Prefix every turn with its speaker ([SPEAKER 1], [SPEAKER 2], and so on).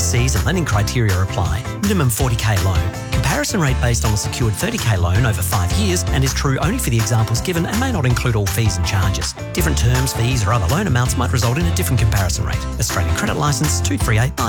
[SPEAKER 1] T's and lending criteria apply. Minimum 40k loan. Comparison rate based on a secured 30k loan over 5 years and is true only for the examples given and may not include all fees and charges. Different terms, fees or other loan amounts might result in a different comparison rate. Australian Credit Licence 2389.